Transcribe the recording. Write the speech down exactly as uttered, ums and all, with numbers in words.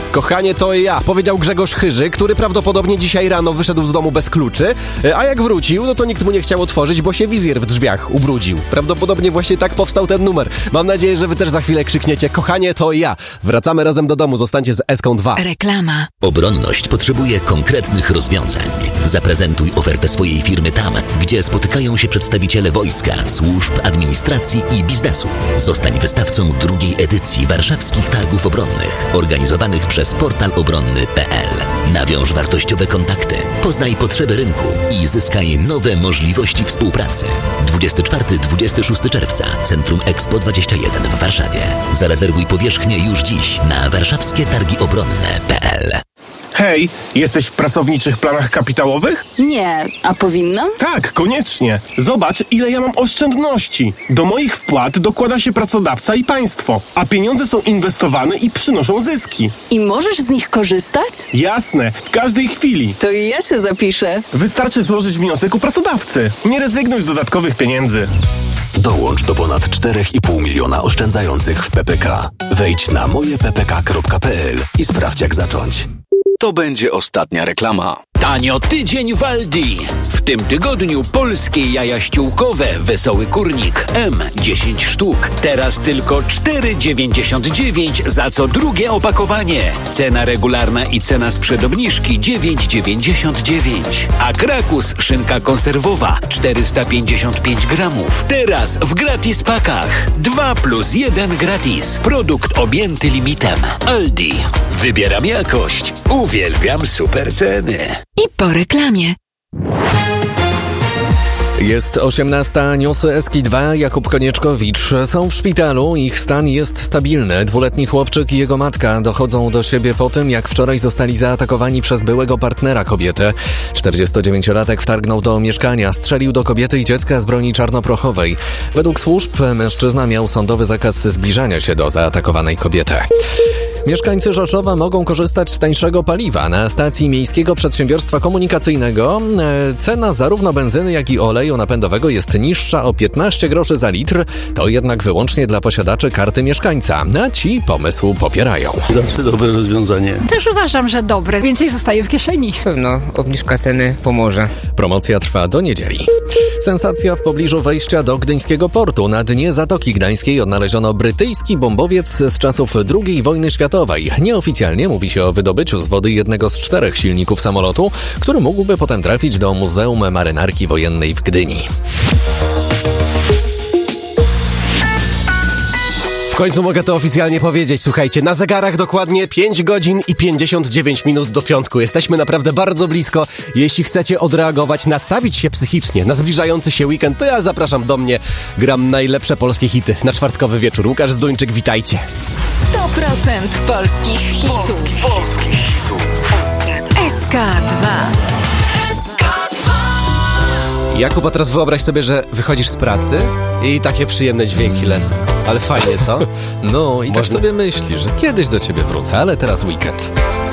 Kochanie, to ja, powiedział Grzegorz Chyży, który prawdopodobnie dzisiaj rano wyszedł z domu bez kluczy, a jak wrócił, no to nikt mu nie chciał otworzyć, bo się wizjer w drzwiach ubrudził. Prawdopodobnie właśnie tak powstał ten numer. Mam nadzieję, że wy też za chwilę krzykniecie: kochanie, to ja. Wracamy razem do domu, zostańcie z Eską dwa. Reklama. Obronność potrzebuje konkretnych rozwiązań. Zaprezentuj ofertę swojej firmy tam, gdzie spotykają się przedstawiciele wojska, służb, administracji i biznesu. Zostań wystawcą drugiej edycji Warszawskich Targów Obronnych, organizowanych przez portal obronny kropka p l. Nawiąż wartościowe kontakty, poznaj potrzeby rynku i zyskaj nowe możliwości współpracy. dwudziestego czwartego do dwudziestego szóstego czerwca, Centrum Expo dwadzieścia jeden w Warszawie. Zarezerwuj powierzchnię już dziś na warszawskie targi obronne kropka p l. Hej, jesteś w pracowniczych planach kapitałowych? Nie, a powinnam? Tak, koniecznie. Zobacz, ile ja mam oszczędności. Do moich wpłat dokłada się pracodawca i państwo, a pieniądze są inwestowane i przynoszą zyski. I możesz z nich korzystać? Jasne, w każdej chwili. To i ja się zapiszę. Wystarczy złożyć wniosek u pracodawcy. Nie rezygnuj z dodatkowych pieniędzy. Dołącz do ponad cztery i pół miliona oszczędzających w P P K. Wejdź na moje p p k kropka p l i sprawdź, jak zacząć. To będzie ostatnia reklama. Tanio tydzień w Aldi. W tym tygodniu polskie jaja ściółkowe Wesoły Kurnik M dziesięć sztuk. Teraz tylko cztery dziewięćdziesiąt dziewięć za co drugie opakowanie. Cena regularna i cena sprzed obniżki dziewięć dziewięćdziesiąt dziewięć. A Krakus szynka konserwowa czterysta pięćdziesiąt pięć gramów. Teraz w gratis pakach. dwa plus jeden gratis. Produkt objęty limitem. Aldi. Wybieram jakość. Uwielbiam super ceny. I po reklamie. Jest osiemnasta, newsy Eski dwa, Jakub Konieczkowicz. Są w szpitalu, ich stan jest stabilny. Dwuletni chłopczyk i jego matka dochodzą do siebie po tym, jak wczoraj zostali zaatakowani przez byłego partnera kobiety. czterdziestodziewięciolatek wtargnął do mieszkania, strzelił do kobiety i dziecka z broni czarnoprochowej. Według służb mężczyzna miał sądowy zakaz zbliżania się do zaatakowanej kobiety. Mieszkańcy Rzeszowa mogą korzystać z tańszego paliwa. Na stacji Miejskiego Przedsiębiorstwa Komunikacyjnego cena zarówno benzyny, jak i oleju napędowego jest niższa o piętnaście groszy za litr. To jednak wyłącznie dla posiadaczy karty mieszkańca. A ci pomysł popierają. Zawsze dobre rozwiązanie. Też uważam, że dobre. Więcej zostaje w kieszeni. Pewno obniżka ceny pomoże. Promocja trwa do niedzieli. Sensacja w pobliżu wejścia do gdyńskiego portu. Na dnie Zatoki Gdańskiej odnaleziono brytyjski bombowiec z czasów drugiej wojny światowej. Nieoficjalnie mówi się o wydobyciu z wody jednego z czterech silników samolotu, który mógłby potem trafić do Muzeum Marynarki Wojennej w Gdyni. W końcu mogę to oficjalnie powiedzieć. Słuchajcie, na zegarach dokładnie pięć godzin i pięćdziesiąt dziewięć minut do piątku. Jesteśmy naprawdę bardzo blisko. Jeśli chcecie odreagować, nastawić się psychicznie na zbliżający się weekend, to ja zapraszam do mnie. Gram najlepsze polskie hity na czwartkowy wieczór. Łukasz Zduńczyk, witajcie. sto procent polskich hitów. Polski, polskich hitów. S K dwa. Jakub, a teraz wyobraź sobie, że wychodzisz z pracy i takie przyjemne dźwięki lecą. Ale fajnie, co? No i Można... tak sobie myślisz, że kiedyś do ciebie wrócę, ale teraz weekend.